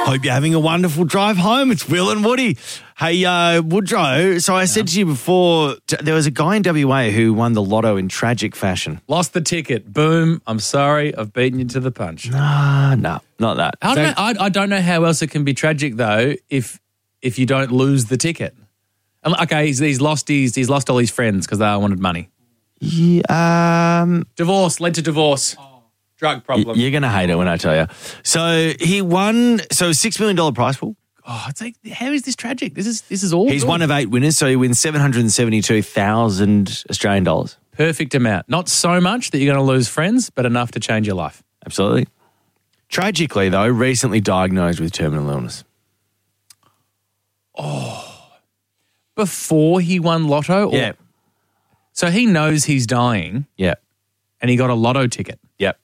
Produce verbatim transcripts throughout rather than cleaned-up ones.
Hope you're having a wonderful drive home. It's Will and Woody. Hey, uh, Woodrow, so I yeah. said to you before, t- there was a guy in W A who won the lotto in tragic fashion. Lost the ticket. Boom. I'm sorry. I've beaten you to the punch. Nah, no, not that. I don't, know, I, I don't know how else it can be tragic, though, if if you don't lose the ticket. Okay, he's, he's lost his, he's lost all his friends because they all wanted money. Yeah, um, divorce led to divorce. Oh. Drug problem. You're going to hate it when I tell you. So he won, so six million dollars prize pool. Oh, it's like, how is this tragic? This is this is all. He's good. one of eight winners, so he wins seven hundred seventy-two thousand Australian dollars. Perfect amount. Not so much that you're going to lose friends, but enough to change your life. Absolutely. Tragically, though, recently diagnosed with terminal illness. Oh. Before he won lotto? Or, yeah. So he knows he's dying. Yeah. And he got a lotto ticket. Yep.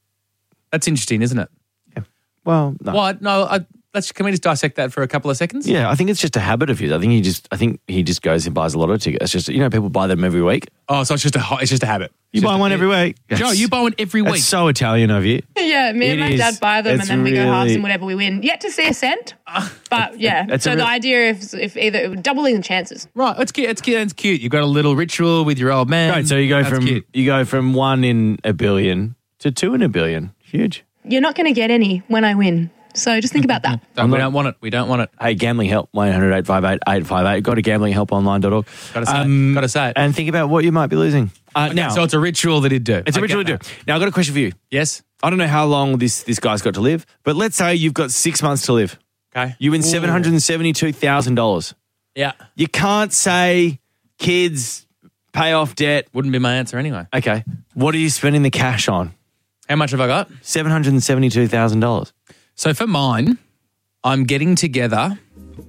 That's interesting, isn't it? Yeah. Well, no. What? No, I, let's, can we just dissect that for a couple of seconds? Yeah, I think it's just a habit of his. I think he just I think he just goes and buys a lotto ticket. It's just, you know, people buy them every week. Oh, so it's just a it's just a habit. You it's buy one a, every week. Joe, you buy one every week. That's so Italian of you. Yeah, me and it my is. dad buy them it's and then we really... go halves and whatever we win. Yet to see a cent, but yeah. So real... the idea is if either doubling the chances. Right, it's cute. It's cute. It's cute. You've got a little ritual with your old man. Right, so you go That's from cute. you go from one in a billion to two in a billion. Huge. You're not going to get any when I win. So just think about that. Don't, we don't want it. We don't want it. Hey, gambling help, one eight hundred eight five eight eight five eight. Go to gambling help online dot org. Got to say um, it. Got to say it. And think about what you might be losing. Uh, okay, now, so it's a ritual that he'd do. It's a I ritual to do. Now, I've got a question for you. Yes? I don't know how long this, this guy's got to live, but let's say you've got six months to live. Okay. You win seven hundred seventy-two thousand dollars. Yeah. You can't say kids, pay off debt. Wouldn't be my answer anyway. Okay. What are you spending the cash on? How much have I got? seven hundred seventy-two thousand dollars. So for mine, I'm getting together.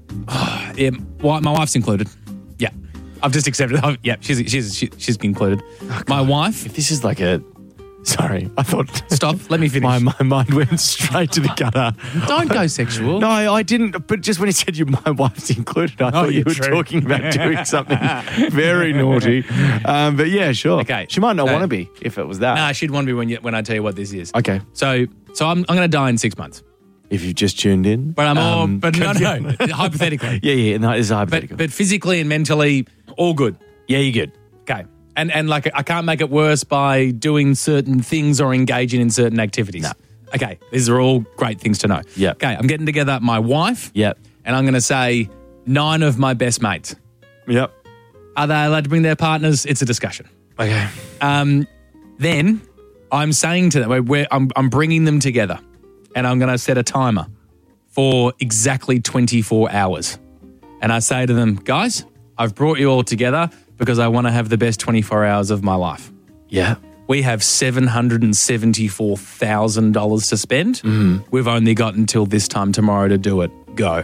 Oh, yeah, well, my wife's included. Yeah. I've just accepted. I've, yeah, she's she's she, she's included. Oh, my wife. If this is like a... Sorry, I thought... Stop, let me finish. My, my mind went straight to the gutter. Don't go sexual. No, I didn't. But just when you said you, my wife's included, I oh, thought you were true. talking about doing something very naughty. Um, but yeah, sure. Okay. She might not so, want to be if it was that. Nah, she'd want to be when you, when I tell you what this is. Okay. So so I'm I'm going to die in six months. If you've just tuned in. But I'm all, um, but no, no, hypothetically. Yeah, yeah, no, it's hypothetical. But, but physically and mentally, all good. Yeah, you're good. Okay. And and like I can't make it worse by doing certain things or engaging in certain activities. No. Okay. These are all great things to know. Yeah. Okay. I'm getting together my wife. Yep. And I'm going to say nine of my best mates. Yep. Are they allowed to bring their partners? It's a discussion. Okay. Um, then I'm saying to them, we're, we're, I'm, I'm bringing them together and I'm going to set a timer for exactly twenty-four hours. And I say to them, guys, I've brought you all together because I want to have the best twenty-four hours of my life. Yeah. We have seven hundred seventy-four thousand dollars to spend. Mm. We've only got until this time tomorrow to do it. Go.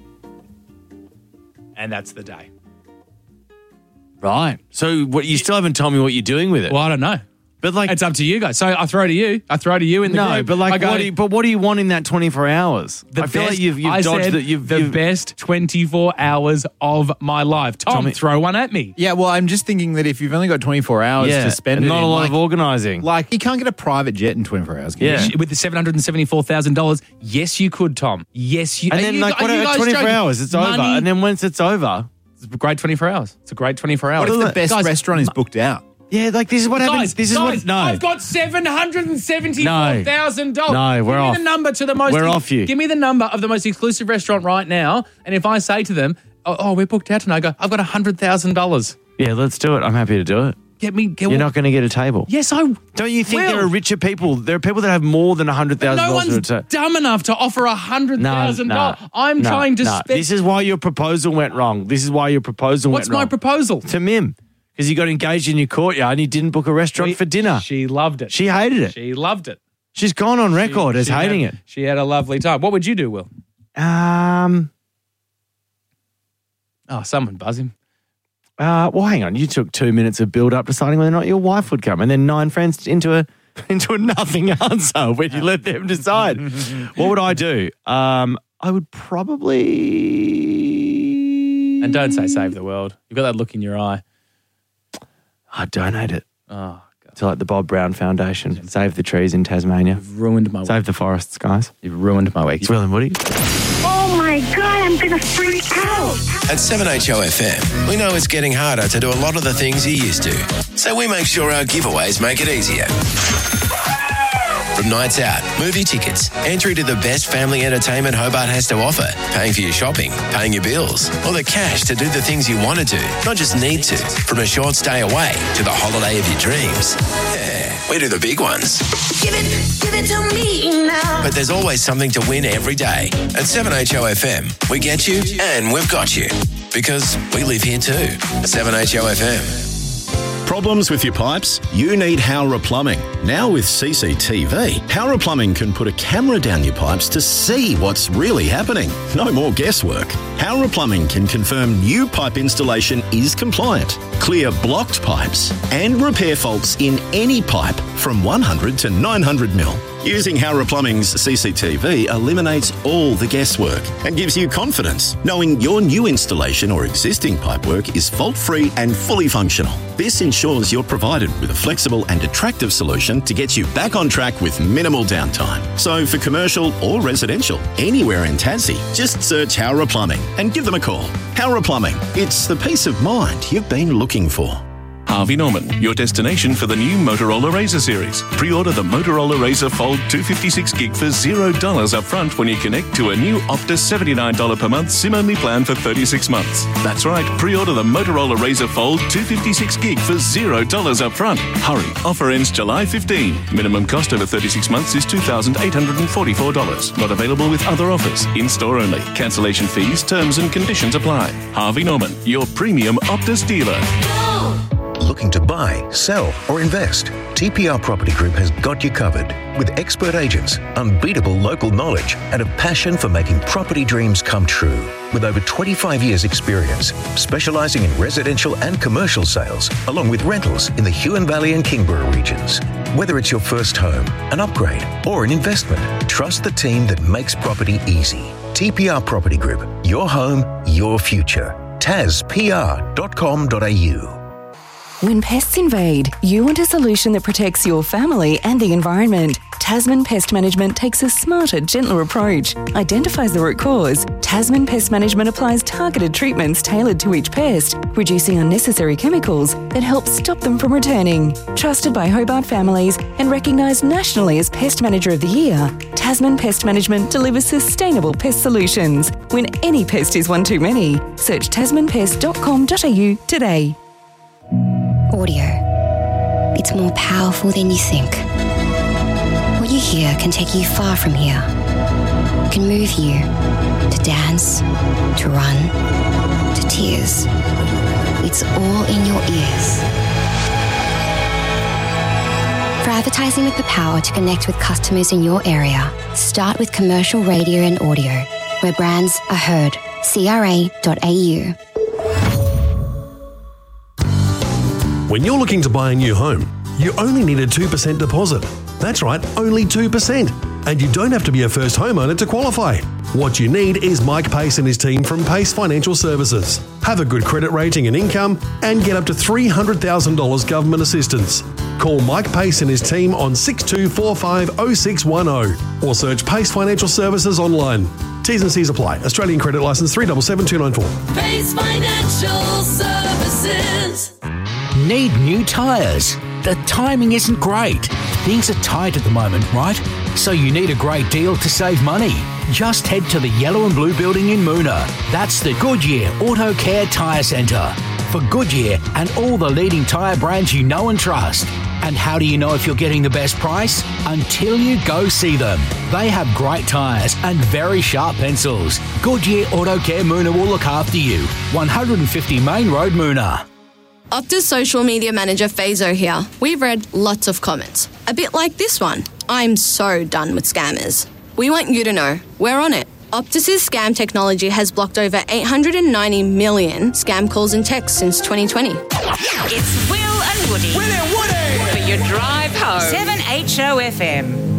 And that's the day. Right. So what? You still haven't told me what you're doing with it. Well, I don't know. But like, It's up to you guys. So I throw to you. I throw to you in the no, group. but like, I go, what do you, but what do you want in that twenty-four hours? The I feel best, like you've, you've I dodged said that. You've, the you've, best twenty-four hours of my life. Tom, Tommy- throw one at me. Yeah, well, I'm just thinking that if you've only got twenty-four hours yeah, to spend and it not in, a lot like, of organising. like, you can't get a private jet in twenty-four hours. Can Yeah. you? With the seven hundred seventy-four thousand dollars, yes, you could, Tom. Yes, you And are then you, like, are what you about guys twenty-four joking? hours? It's over. Money- And then once it's over, It's a great twenty-four hours. It's a great twenty-four hours. What if the best Guys, restaurant is booked out? yeah, like this is what happens. Guys, This is guys, what. No, I've got seven hundred seventy-four thousand dollars. No, no, we're Give off. me the number to the most. We're off you. Give me the number of the most exclusive restaurant right now, and if I say to them, "Oh, oh we're booked out tonight," I go, "I've got one hundred thousand dollars. yeah, let's do it. I'm happy to do it. Get me. Get You're not going to get a table. Yes, I. Don't you think will. there are richer people? There are people that have more than a hundred thousand No dollars one's to a ta- dumb enough to offer a hundred thousand dollars. I'm no, trying to no. spend. This is why your proposal went wrong. This is why your proposal What's went wrong. my proposal? To Mim, because you got engaged in your courtyard and you didn't book a restaurant We- for dinner. She loved it. She hated it. She loved it. She's gone on record She- as she hating had- it. She had a lovely time. What would you do, Will? Um. Oh, someone buzz him. Uh, well, hang on. You took two minutes of build up deciding whether or not your wife would come, and then nine friends into a into a nothing answer when you let them decide. What would I do? Um, I would probably And don't say save the world. You've got that look in your eye. I'd donate it. Oh, God. to like the Bob Brown Foundation. Save the trees in Tasmania. You've ruined my week. Save the forests, guys. You've ruined my week. It's Will and Woody. Oh my God, I'm going to freak out. At seven H O F M, we know it's getting harder to do a lot of the things you used to. So we make sure our giveaways make it easier. From nights out, movie tickets, entry to the best family entertainment Hobart has to offer, paying for your shopping, paying your bills, or the cash to do the things you want to do, not just need to. From a short stay away to the holiday of your dreams. Yeah, we do the big ones. Give it, give it to me now. But there's always something to win every day. At seven H O F M, we get you and we've got you. Because we live here too. seven H O F M. Problems with your pipes? You need Howrah Plumbing. Now with C C T V, Howrah Plumbing can put a camera down your pipes to see what's really happening. No more guesswork. Howrah Plumbing can confirm new pipe installation is compliant, clear blocked pipes, and repair faults in any pipe from one hundred to nine hundred mil. Using Howrah Plumbing's C C T V eliminates all the guesswork and gives you confidence, knowing your new installation or existing pipework is fault-free and fully functional. This ensures you're provided with a flexible and attractive solution to get you back on track with minimal downtime. So for commercial or residential, anywhere in Tassie, just search Howrah Plumbing and give them a call. Howrah Plumbing, it's the peace of mind you've been looking for. Harvey Norman, your destination for the new Motorola Razr series. Pre-order the Motorola Razr Fold two fifty-six gig for zero dollars up front when you connect to a new Optus seventy-nine dollars per month SIM-only plan for thirty-six months. That's right, pre-order the Motorola Razr Fold two fifty-six gig for zero dollars up front. Hurry, offer ends July fifteenth. Minimum cost over thirty-six months is two thousand eight hundred forty-four dollars. Not available with other offers. In-store only. Cancellation fees, terms and conditions apply. Harvey Norman, your premium Optus dealer. Looking to buy, sell, or invest? T P R Property Group has got you covered. With expert agents, unbeatable local knowledge, and a passion for making property dreams come true. With over twenty-five years experience, specialising in residential and commercial sales, along with rentals in the Huon Valley and Kingborough regions. Whether it's your first home, an upgrade, or an investment, trust the team that makes property easy. T P R Property Group, your home, your future. tas p r dot com dot a u. When pests invade, you want a solution that protects your family and the environment. Tasman Pest Management takes a smarter, gentler approach, identifies the root cause. Tasman Pest Management applies targeted treatments tailored to each pest, reducing unnecessary chemicals that help stop them from returning. Trusted by Hobart families and recognised nationally as Pest Manager of the Year, Tasman Pest Management delivers sustainable pest solutions. When any pest is one too many, search tasman pest dot com dot a u today. Audio. It's more powerful than you think. What you hear can take you far from here. It can move you to dance, to run, to tears. It's all in your ears. For advertising with the power to connect with customers in your area, start with commercial radio and audio, where brands are heard. c r a dot a u. When you're looking to buy a new home, you only need a two percent deposit. That's right, only two percent. And you don't have to be a first homeowner to qualify. What you need is Mike Pace and his team from Pace Financial Services. Have a good credit rating and income and get up to three hundred thousand dollars government assistance. Call Mike Pace and his team on six two four five oh six one oh or search Pace Financial Services online. T's and C's apply. Australian credit licence three seven seven two nine four. Pace Financial Services. Need new tyres? The timing isn't great. Things are tight at the moment, right? So you need a great deal to save money. Just head to the Yellow and Blue building in Moona. That's the Goodyear Auto Care Tyre Centre. For Goodyear and all the leading tyre brands you know and trust. And how do you know if you're getting the best price? Until you go see them. They have great tyres and very sharp pencils. Goodyear Auto Care Moona will look after you. one fifty Main Road, Moona. Optus social media manager Fazo here. We've read lots of comments, a bit like this one. I'm so done with scammers. We want you to know, we're on it. Optus's scam technology has blocked over eight hundred ninety million scam calls and texts since twenty twenty. It's Will and Woody. Will and Woody! For your drive home. seven H O F M.